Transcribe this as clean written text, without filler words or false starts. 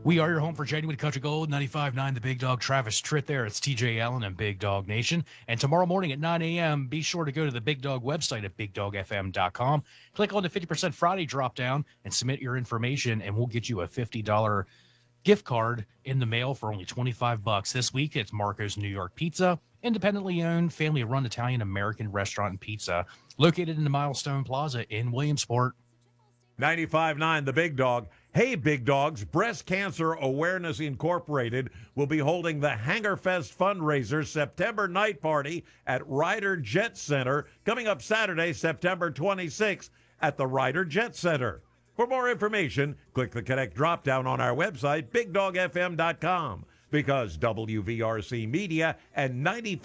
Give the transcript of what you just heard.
We are your home for genuine country gold, 95.9 The Big Dog. Travis Tritt there. It's TJ Allen and Big Dog Nation. And tomorrow morning at 9 a.m., be sure to go to the Big Dog website at bigdogfm.com. Click on the 50% Friday drop down and submit your information, and we'll get you a $50 gift card in the mail for only $25. This week, it's Marco's New York Pizza, independently owned, family-run Italian-American restaurant and pizza located in the Milestone Plaza in Williamsport. 95.9 The Big Dog. Hey, Big Dogs, Breast Cancer Awareness Incorporated will be holding the Hangerfest fundraiser September night party at Ryder Jet Center coming up Saturday, September 26th at the Ryder Jet Center. For more information, click the Connect drop-down on our website, bigdogfm.com, because WVRC Media and 95